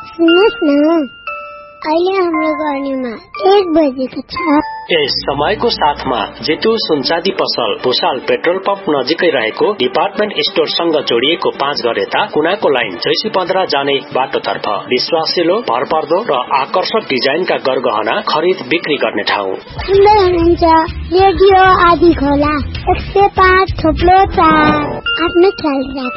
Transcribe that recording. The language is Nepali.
सुन्नुहोस् न, अहिले हाम्रो गर्नेमा 1 बजेको छ। यस समयको साथमा जेतु सुनचाँदी पसल भुसाल पेट्रोल पम्प नजिकै रहेको डिपार्टमेन्ट स्टोरसँग जोडिएको 5 घर यता कुनाको लाइन 615 जाने बाटोतर्फ विश्वासिलो, भरपर्दो र आकर्षक डिजाइनका गरगहना खरिद बिक्री गर्ने ठाउँ। सुन्दै हुनुहुन्छ रेडियो आदि खोला 105.4। आफ्नो ख्याल राख्नु।